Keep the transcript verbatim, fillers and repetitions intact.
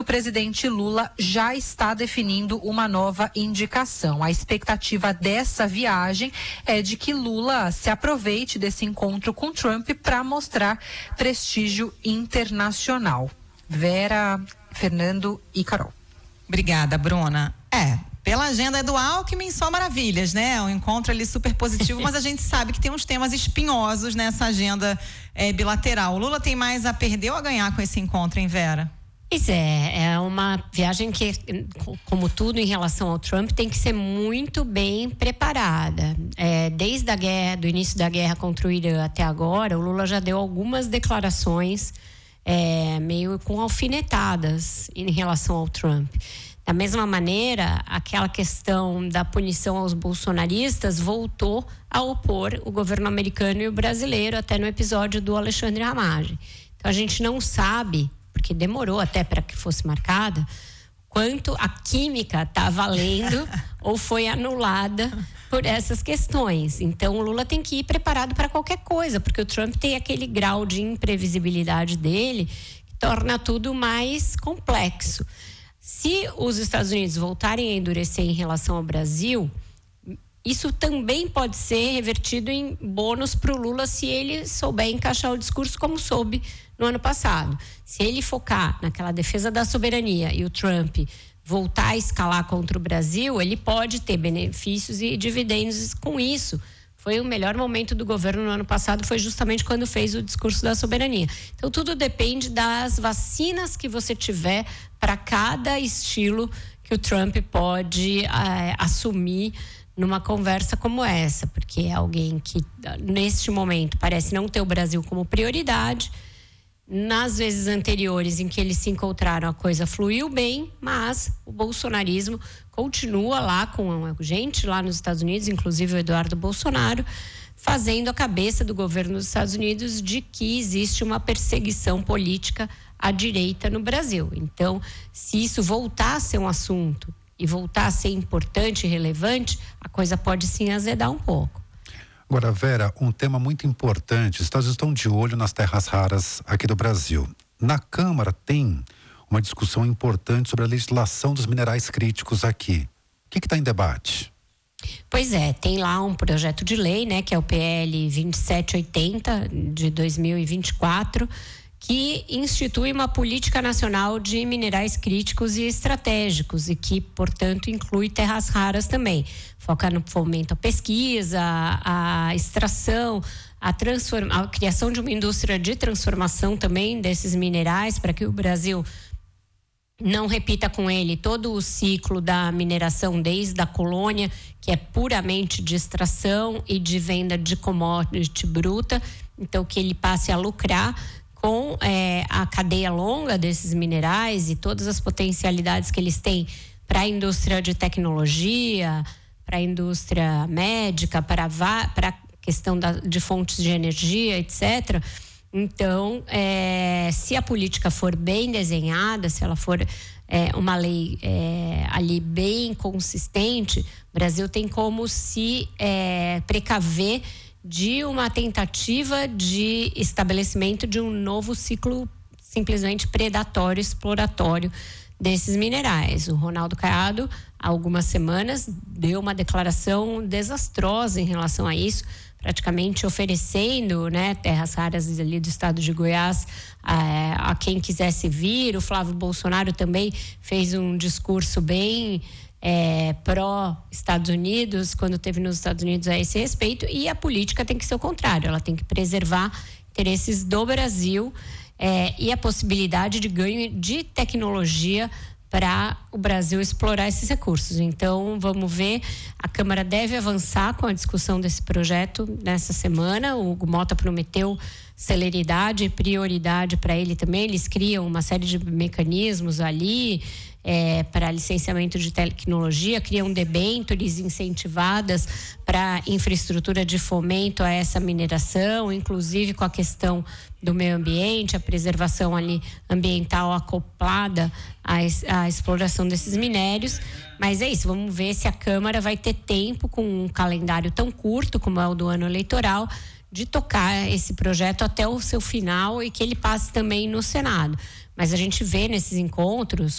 presidente Lula já está definindo uma nova indicação. A expectativa dessa viagem é de que Lula se aproveite desse encontro com Trump para mostrar prestígio internacional. Vera, Fernando e Carol. Obrigada, Bruna. É, pela agenda é do Alckmin, só maravilhas, né? Um encontro ali super positivo, mas a gente sabe que tem uns temas espinhosos nessa agenda é, bilateral. O Lula tem mais a perder ou a ganhar com esse encontro, hein, Vera? Pois é, é uma viagem que, como tudo em relação ao Trump, tem que ser muito bem preparada. É, desde a guerra, do início da guerra contra o Irã até agora, o Lula já deu algumas declarações é, meio com alfinetadas em relação ao Trump. Da mesma maneira, aquela questão da punição aos bolsonaristas voltou a opor o governo americano e o brasileiro, até no episódio do Alexandre Ramagem. Então a gente não sabe, porque demorou até para que fosse marcada, quanto a química está valendo ou foi anulada por essas questões. Então o Lula tem que ir preparado para qualquer coisa, porque o Trump tem aquele grau de imprevisibilidade dele que torna tudo mais complexo. Se os Estados Unidos voltarem a endurecer em relação ao Brasil, isso também pode ser revertido em bônus para o Lula se ele souber encaixar o discurso como soube no ano passado. Se ele focar naquela defesa da soberania e o Trump voltar a escalar contra o Brasil, ele pode ter benefícios e dividendos com isso. Foi o melhor momento do governo no ano passado, foi justamente quando fez o discurso da soberania. Então, tudo depende das vacinas que você tiver para cada estilo que o Trump pode é, assumir numa conversa como essa, porque é alguém que, neste momento, parece não ter o Brasil como prioridade. Nas vezes anteriores em que eles se encontraram, a coisa fluiu bem, mas o bolsonarismo continua lá com gente lá nos Estados Unidos, inclusive o Eduardo Bolsonaro, fazendo a cabeça do governo dos Estados Unidos de que existe uma perseguição política à direita no Brasil. Então, se isso voltar a ser um assunto e voltar a ser importante e relevante, a coisa pode sim azedar um pouco. Agora, Vera, um tema muito importante, os Estados Unidos estão de olho nas terras raras aqui do Brasil. Na Câmara tem uma discussão importante sobre a legislação dos minerais críticos aqui. O que está em debate? Pois é, tem lá um projeto de lei, né, que é o P L vinte e sete oitenta de dois mil e vinte e quatro, que institui uma política nacional de minerais críticos e estratégicos e que, portanto, inclui terras raras também. Foca no fomento à pesquisa, à extração, à transforma, a criação de uma indústria de transformação também desses minerais, para que o Brasil não repita com ele todo o ciclo da mineração desde a colônia, que é puramente de extração e de venda de commodity bruta, então que ele passe a lucrar com é, a cadeia longa desses minerais e todas as potencialidades que eles têm para a indústria de tecnologia, para a indústria médica, para a questão da, de fontes de energia, etcétera. Então, é, se a política for bem desenhada, se ela for é, uma lei é, ali bem consistente, o Brasil tem como se é, precaver de uma tentativa de estabelecimento de um novo ciclo simplesmente predatório, exploratório desses minerais. O Ronaldo Caiado, há algumas semanas, deu uma declaração desastrosa em relação a isso, praticamente oferecendo, né, terras raras ali do estado de Goiás a, a quem quisesse vir. O Flávio Bolsonaro também fez um discurso bem É, pró-Estados Unidos, quando teve nos Estados Unidos a esse respeito, e a política tem que ser o contrário, ela tem que preservar interesses do Brasil é, e a possibilidade de ganho de tecnologia para o Brasil explorar esses recursos. Então, vamos ver, a Câmara deve avançar com a discussão desse projeto nessa semana. O Hugo Mota prometeu celeridade e prioridade para ele também. Eles criam uma série de mecanismos ali é, para licenciamento de tecnologia, criam debêntures incentivadas para infraestrutura de fomento a essa mineração, inclusive com a questão do meio ambiente, a preservação ali ambiental acoplada à, à exploração desses minérios. Mas é isso, vamos ver se a Câmara vai ter tempo, com um calendário tão curto como é o do ano eleitoral, de tocar esse projeto até o seu final e que ele passe também no Senado. Mas a gente vê nesses encontros